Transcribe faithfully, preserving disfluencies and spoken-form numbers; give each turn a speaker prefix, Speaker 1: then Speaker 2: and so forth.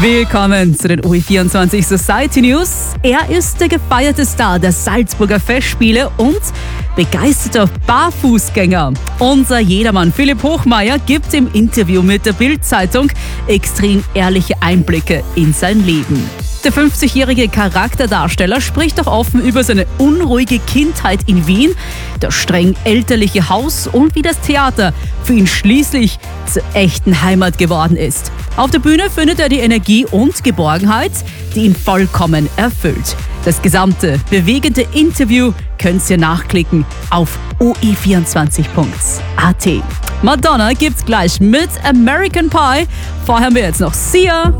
Speaker 1: Willkommen zu den O E vierundzwanzig Society News. Er ist der gefeierte Star der Salzburger Festspiele und begeisterter Barfußgänger. Unser Jedermann Philipp Hochmeier gibt im Interview mit der Bild-Zeitung extrem ehrliche Einblicke in sein Leben. Der fünfzigjährige Charakterdarsteller spricht auch offen über seine unruhige Kindheit in Wien, das streng elterliche Haus und wie das Theater für ihn schließlich zur echten Heimat geworden ist. Auf der Bühne findet er die Energie und Geborgenheit, die ihn vollkommen erfüllt. Das gesamte bewegende Interview könnt ihr nachklicken auf o e vierundzwanzig punkt a t. Madonna gibt's gleich mit American Pie. Vorher haben wir jetzt noch Sia